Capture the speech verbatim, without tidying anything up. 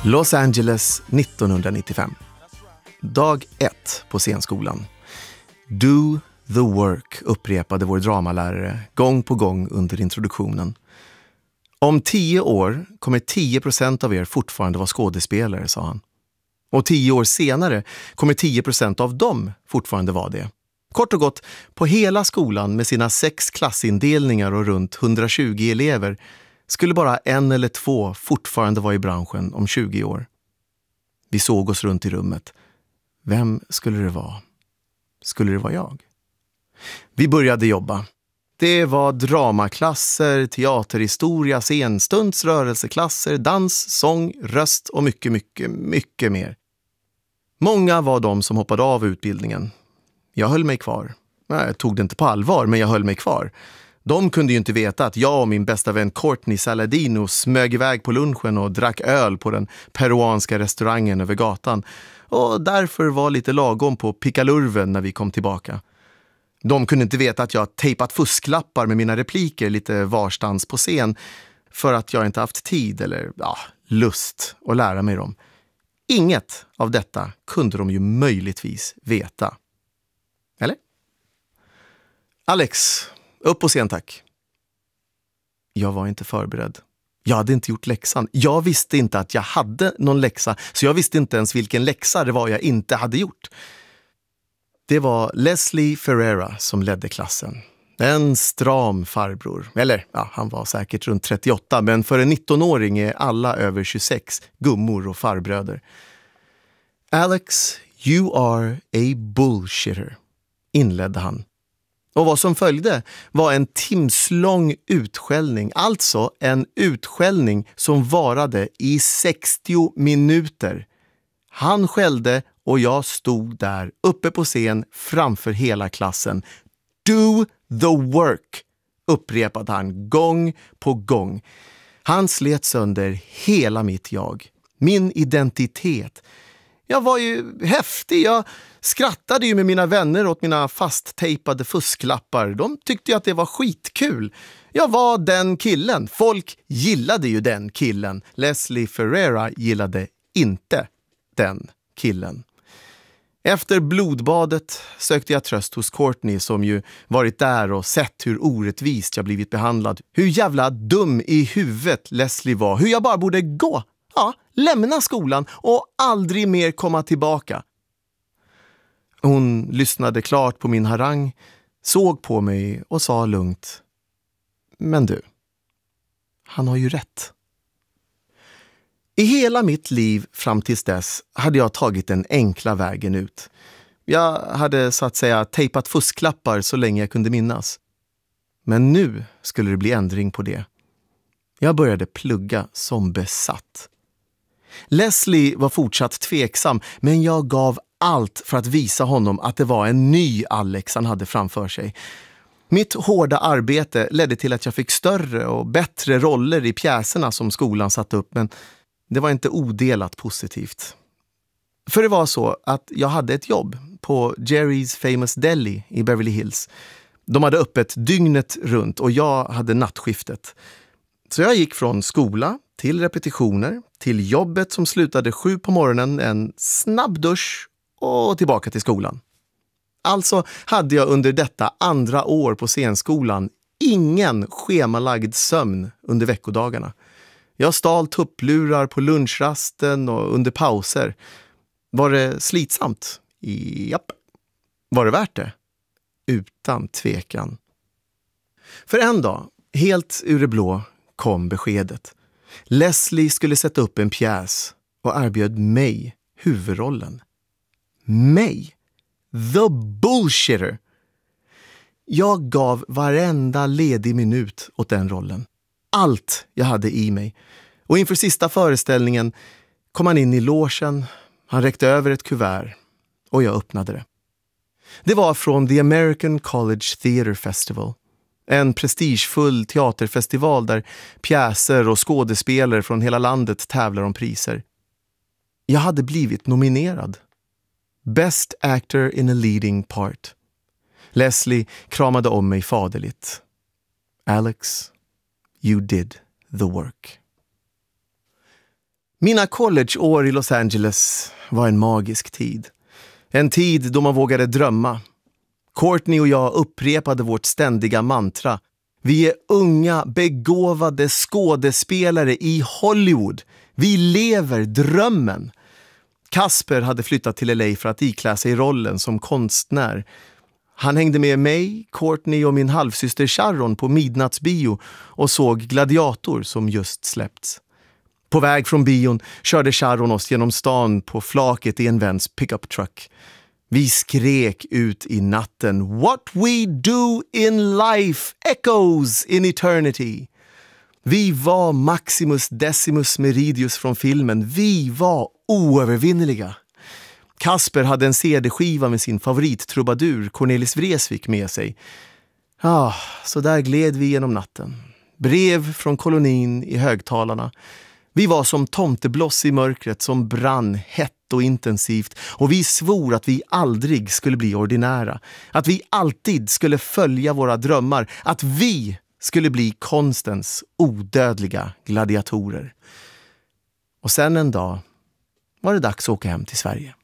Los Angeles nittonhundranittiofem. Dag ett på scenskolan. Do the work, upprepade vår dramalärare gång på gång under introduktionen. Om tio år kommer tio procent av er fortfarande vara skådespelare, sa han. Och tio år senare kommer tio procent av dem fortfarande vara det. Kort och gott, på hela skolan med sina sex klassindelningar och runt hundratjugo elever skulle bara en eller två fortfarande vara i branschen om tjugo år. Vi såg oss runt i rummet. Vem skulle det vara? Skulle det vara jag? Vi började jobba. Det var dramaklasser, teaterhistoria, scenstunds, rörelseklasser, dans, sång, röst och mycket, mycket, mycket mer. Många var de som hoppade av utbildningen. Jag höll mig kvar. Jag tog det inte på allvar, men jag höll mig kvar. De kunde ju inte veta att jag och min bästa vän Courtney Saladino smög iväg på lunchen och drack öl på den peruanska restaurangen över gatan. Och därför var lite lagom på pickalurven när vi kom tillbaka. De kunde inte veta att jag tejpat fusklappar med mina repliker lite varstans på scen för att jag inte haft tid eller ja, lust att lära mig dem. Inget av detta kunde de ju möjligtvis veta. Eller? Alex, upp på scen tack. Jag var inte förberedd. Jag hade inte gjort läxan. Jag visste inte att jag hade någon läxa, så jag visste inte ens vilken läxa det var jag inte hade gjort. Det var Leslie Ferreira som ledde klassen. En stram farbror. Eller, ja, han var säkert runt trettioåtta, men för en nittonåring är alla över tjugosex gummor och farbröder. Alex, you are a bullshitter, inledde han. Och vad som följde var en timslång utskällning, alltså en utskällning som varade i sextio minuter. Han skällde och jag stod där uppe på scen framför hela klassen. Do the work, upprepade han gång på gång. Han slet sönder hela mitt jag, min identitet. Jag var ju häftig, jag skrattade ju med mina vänner åt mina fasttejpade fusklappar. De tyckte ju att det var skitkul. Jag var den killen. Folk gillade ju den killen. Leslie Ferreira gillade inte den killen. Efter blodbadet sökte jag tröst hos Courtney som ju varit där och sett hur orättvist jag blivit behandlad. Hur jävla dum i huvudet Leslie var. Hur jag bara borde gå. Ja, lämna skolan och aldrig mer komma tillbaka. Hon lyssnade klart på min harang, såg på mig och sa lugnt. Men du, han har ju rätt. I hela mitt liv fram tills dess hade jag tagit den enkla vägen ut. Jag hade så att säga tejpat fusklappar så länge jag kunde minnas. Men nu skulle det bli ändring på det. Jag började plugga som besatt. Leslie var fortsatt tveksam, men jag gav allt för att visa honom att det var en ny Alex han hade framför sig. Mitt hårda arbete ledde till att jag fick större och bättre roller i pjäserna som skolan satt upp, men det var inte odelat positivt. För det var så att jag hade ett jobb på Jerry's Famous Deli i Beverly Hills. De hade öppet dygnet runt och jag hade nattskiftet. Så jag gick från skola till repetitioner, till jobbet som slutade sju på morgonen, en snabb dusch och tillbaka till skolan. Alltså hade jag under detta andra år på scenskolan ingen schemalagd sömn under veckodagarna. Jag stal tupplurar på lunchrasten och under pauser. Var det slitsamt? Japp. Var det värt det? Utan tvekan. För en dag, helt ur det blå, kom beskedet. Leslie skulle sätta upp en pjäs och erbjöd mig huvudrollen. Mig? The bullshitter! Jag gav varenda ledig minut åt den rollen. Allt jag hade i mig. Och inför sista föreställningen kom han in i logen. Han räckte över ett kuvert och jag öppnade det. Det var från The American College Theatre Festival. En prestigefull teaterfestival där pjäser och skådespelare från hela landet tävlar om priser. Jag hade blivit nominerad. Best Actor in a Leading Part. Leslie kramade om mig faderligt. Alex, you did the work. Mina collegeår i Los Angeles var en magisk tid. En tid då man vågade drömma. Courtney och jag upprepade vårt ständiga mantra. Vi är unga, begåvade skådespelare i Hollywood. Vi lever drömmen. Kasper hade flyttat till L A för att iklä sig rollen som konstnär. Han hängde med mig, Courtney och min halvsyster Sharon på midnattsbio och såg Gladiator som just släppts. På väg från bion körde Sharon oss genom stan på flaket i en väns pickup truck. Vi skrek ut i natten. What we do in life echoes in eternity. Vi var Maximus Decimus Meridius från filmen. Vi var oövervinneliga. Kasper hade en C D-skiva med sin favorittrubadur Cornelis Vreeswijk med sig. Ah, så där gled vi genom natten. Brev från kolonin i högtalarna. Vi var som tomtebloss i mörkret som brann hett och intensivt, och vi svor att vi aldrig skulle bli ordinära. Att vi alltid skulle följa våra drömmar. Att vi skulle bli konstens odödliga gladiatorer. Och sen en dag var det dags att åka hem till Sverige.